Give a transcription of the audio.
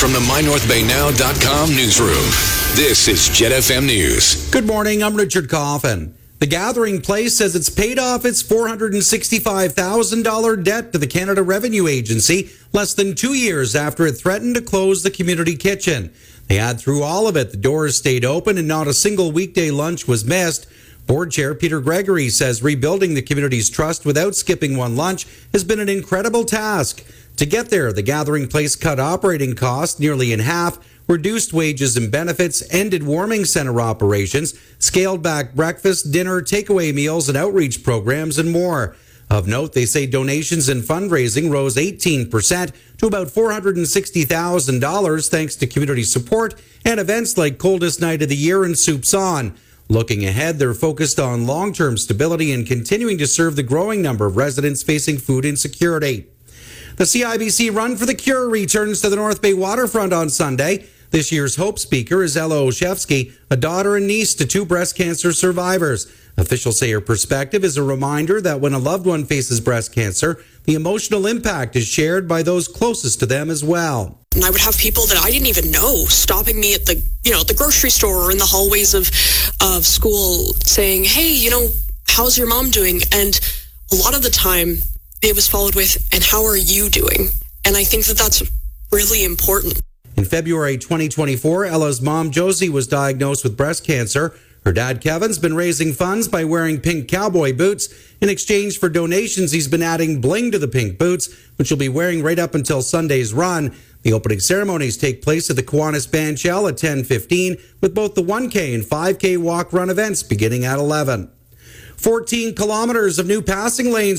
from the MyNorthBayNow.com newsroom, this is Jet FM News. Good morning, I'm Richard Coffin. The Gathering Place says it's paid off its $465,000 debt to the Canada Revenue Agency less than 2 years after it threatened to close the community kitchen. They had through all of it. The doors stayed open and not a single weekday lunch was missed. Board Chair Peter Gregory says rebuilding the community's trust without skipping one lunch has been an incredible task. To get there, the Gathering Place cut operating costs nearly in half, reduced wages and benefits, ended warming center operations, scaled back breakfast, dinner, takeaway meals, and outreach programs, and more. Of note, they say donations and fundraising rose 18% to about $460,000 thanks to community support and events like Coldest Night of the Year and Soups On. Looking ahead, they're focused on long-term stability and continuing to serve the growing number of residents facing food insecurity. The CIBC Run for the Cure returns to the North Bay waterfront on Sunday. This year's Hope speaker is Ella Olszewski, a daughter and niece to 2 breast cancer survivors. Officials say her perspective is a reminder that when a loved one faces breast cancer, the emotional impact is shared by those closest to them as well. And I would have people that I didn't even know stopping me at the grocery store or in the hallways of school saying, hey, how's your mom doing? And a lot of the time it was followed with, and how are you doing? And I think that that's really important. In February 2024, Ella's mom, Josie, was diagnosed with breast cancer. Her dad, Kevin's been raising funds by wearing pink cowboy boots. In exchange for donations, he's been adding bling to the pink boots, which he'll be wearing right up until Sunday's run. The opening ceremonies take place at the Kiwanis Band Shell at 10:15, with both the 1K and 5K walk-run events beginning at 11. 14 kilometers of new passing lanes